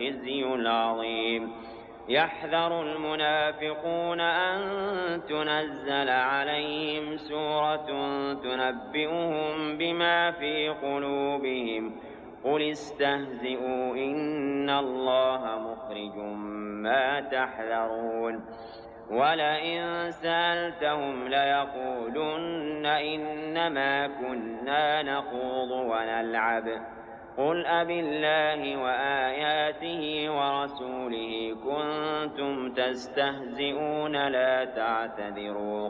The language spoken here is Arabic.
الخزي العظيم. يحذر المنافقون أن تنزل عليهم سورة تنبئهم بما في قلوبهم قل استهزئوا إن الله مخرج ما تحذرون. ولئن سألتهم ليقولن إنما كنا نخوض ونلعب قل أبالله وآياته ورسوله كنتم تستهزئون لا تعتذروا